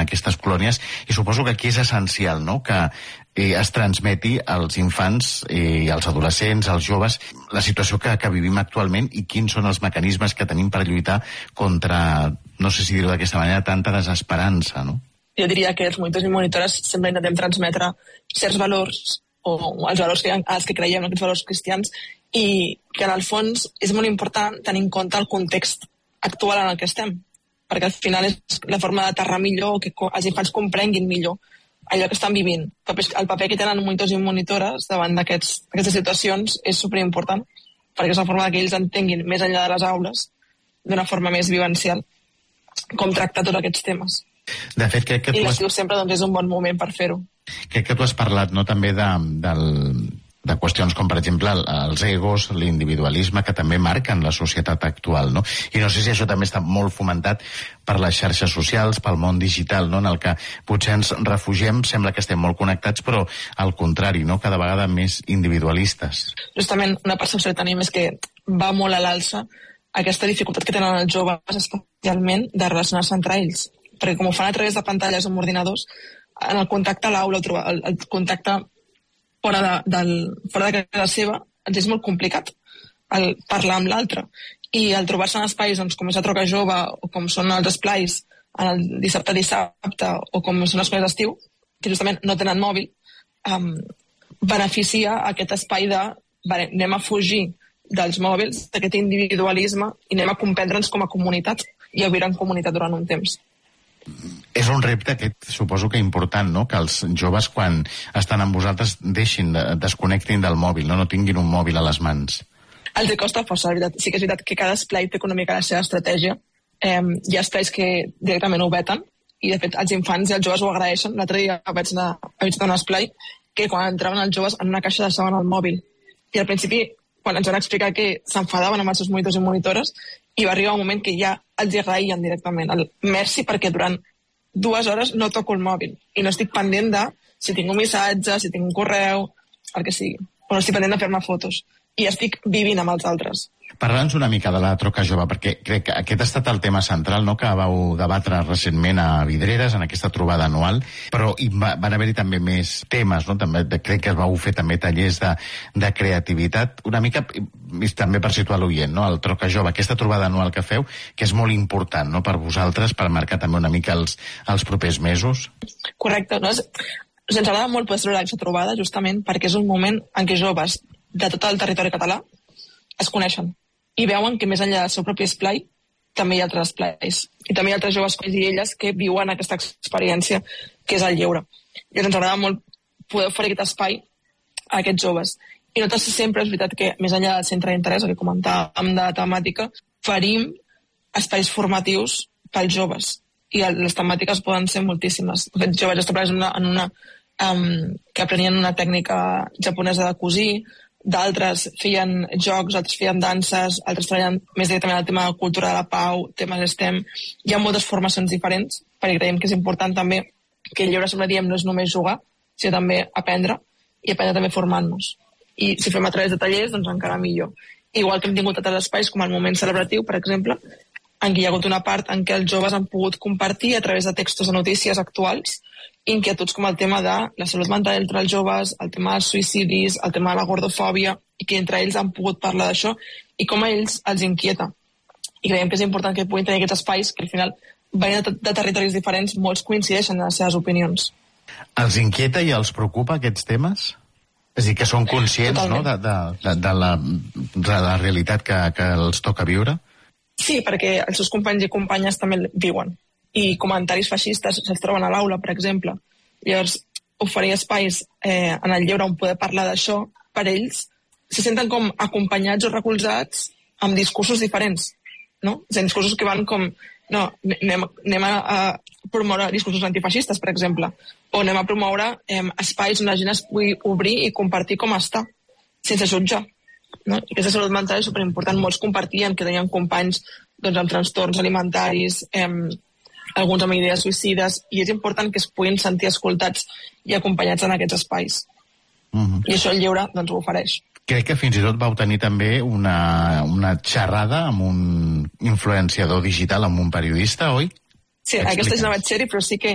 aquestes colònies, i suposo que aquí és essencial, no?, que es transmeti als infants i als adolescents, als joves, la situació que vivim actualment i quins són els mecanismes que tenim per lluitar contra, no sé si dir-ho d'aquesta manera, tanta desesperança, no? Jo diria que els monitors i monitores sempre intentem transmetre certs valors, o els valors als que creiem, aquests valors cristians, i que en el fons és molt important tenir en compte el context actual en el que estem, perquè al final és la forma d'aterrar millor, que els infants comprenguin millor allò que estan vivint. El paper que tenen monitors i monitores davant d'aquestes situacions és superimportant, perquè és la forma que ells entenguin més enllà de les aules, d'una forma més vivencial, com tractar tots aquests temes. De fet, crec que I l'estiu sempre doncs, és un bon moment per fer-ho. Crec que tu has parlat, no, també de qüestions com, per exemple, els egos, l'individualisme, que també marquen la societat actual, no? I no sé si això també està molt fomentat per les xarxes socials, pel món digital, no?, en el que potser ens refugiem, sembla que estem molt connectats, però al contrari, no?, cada vegada més individualistes. Justament una percepció que tenim és que va molt a l'alça aquesta dificultat que tenen els joves, especialment, de relacionar-se entre ells. Perquè com ho fan a través de pantalles o amb ordinadors, en el contacte a l'aula, el contacte fora de casa seva, ens és molt complicat el parlar amb l'altre. I el trobar-se en espais com és la Troca Jove, o com són els esplais el dissabte, o com són els esplais d'estiu, que justament no tenen mòbil, beneficia aquest espai de anem a fugir dels mòbils, d'aquest individualisme, i anem a comprendre'ns com a comunitat i a viure en comunitat durant un temps. És un repte aquest, suposo que important, no?, que els joves, quan estan amb vosaltres, desconnectin del mòbil, no tinguin un mòbil a les mans. Els costa força, la veritat. Sí que és veritat que cada esplai té una mica la seva estratègia. Hi ha esplais que directament ho veten, i de fet els infants i els joves ho agraeixen. L'altre dia vaig visitar un esplai que quan entraven els joves en una caixa deixaven el mòbil. I al principi, quan ens van explicar que s'enfadaven amb els seus monitors i monitores, i va arribar un moment que ja els agraïen directament el merci, perquè durant 2 hores no toco el mòbil i no estic pendent de si tinc un missatge, si tinc un correu, el que sigui, o no estic pendent de fer-me fotos, i estic vivint amb els altres. Parla'ns una mica de la Troca Jove, perquè crec que aquest ha estat el tema central, no?, que vau debatre recentment a Vidreres, en aquesta trobada anual, però van haver-hi també més temes, no?, també, crec que vau fer també tallers de creativitat, una mica, també per situar l'oient, no?, el Troca Jove, aquesta trobada anual que feu, que és molt important, no?, per vosaltres, per marcar també una mica els propers mesos. Correcte, no? Ens agrada molt poder celebrar aquesta trobada, justament perquè és un moment en què joves de tot el territori català es coneixen i veuen que més enllà del seu propi esplai també hi ha altres esplais i també hi ha altres joves com ells i elles que viuen aquesta experiència que és el lleure. I ens agrada molt poder oferir aquest espai a aquests joves. I nosaltres sempre és veritat que més enllà del centre d'interès, el que comentàvem de temàtica, oferim espais formatius pels joves i les temàtiques poden ser moltíssimes. De fet, jo vaig establir que aprenien una tècnica japonesa de cosir, d'altres feien jocs, altres feien danses, altres treballen més directament el tema de cultura de la pau, temes STEM. Hi ha moltes formacions diferents, perquè creiem que és important també que el lleure, sempre diem, no és només jugar, sinó també aprendre, i aprendre també formant-nos. I si fem a través de tallers, doncs encara millor. Igual que hem tingut altres espais, com el moment celebratiu, per exemple, en què hi ha hagut una part en què els joves han pogut compartir a través de textos de notícies actuals inquietuds com el tema de la salut mental entre els joves, el tema dels suïcidis, el tema de la gordofòbia, i que entre ells han pogut parlar d'això i com a ells els inquieta. I creiem que és important que puguin tenir aquests espais que al final, venint de territoris diferents, molts coincideixen en les seves opinions. Els inquieta i els preocupa aquests temes? És a dir, que són conscients, no?, de la realitat que els toca viure? Sí, perquè els seus companys i companyes també viuen. I comentaris feixistes se'ls troben a l'aula, per exemple. Llavors, oferir espais en el lleure on poder parlar d'això, per ells, se senten com acompanyats o recolzats amb discursos diferents, no? És a dir, discursos que van com, no, anem a promoure discursos antifeixistes, per exemple, o anem a promoure espais on la gent es pugui obrir i compartir com està, sense jutjar. No? I aquesta salut mental és superimportant. Molts compartien que tenien companys doncs, amb trastorns alimentaris, alguns amb idees suïcides, i és important que es puguin sentir escoltats i acompanyats en aquests espais. I això el lleure doncs, ho ofereix. Crec que fins i tot vau tenir també una xerrada amb un influenciador digital, amb un periodista, oi? Sí, aquesta és una web sèrie, però sí que